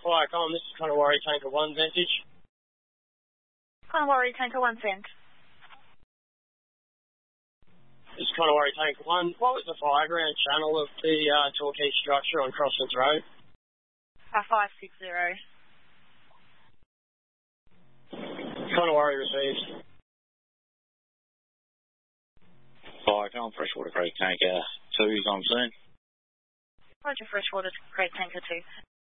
Firecon, this is Conowari Tanker 1 Vantage. Conowari Tanker 1 Cent. This is Conowari Tanker 1. What was the fireground channel of the Torquay structure on Crosslands Road? 560. Conowari received. Firecon, Freshwater Creek Tanker 2 is on scene. Roger, Freshwater Creek Tanker 2.